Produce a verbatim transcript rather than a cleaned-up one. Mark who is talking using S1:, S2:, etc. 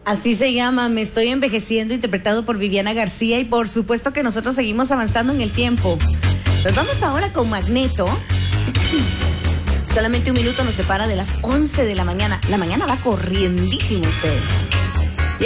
S1: Así se llama, Me estoy envejeciendo, interpretado por Viviana García, y por supuesto que nosotros seguimos avanzando en el tiempo. Pues vamos ahora con Magneto. Solamente un minuto nos separa de las once de la mañana. La mañana va corriendísimo, ustedes.